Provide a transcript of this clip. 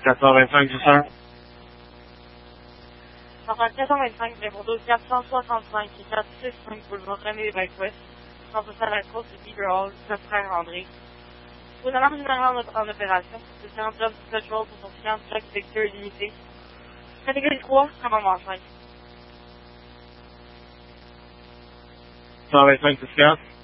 425, c'est ça? Enfin, 425, répond 465 et 465 boulevard René Lévesque-Ouest, sans à la course de Beaver Hall, notre frère André. Pour une alarme générale en opération, le sergent Job Patrol pour son client Jack Victor limité. Catégorie 3, commandement 5. 125, c'est 4.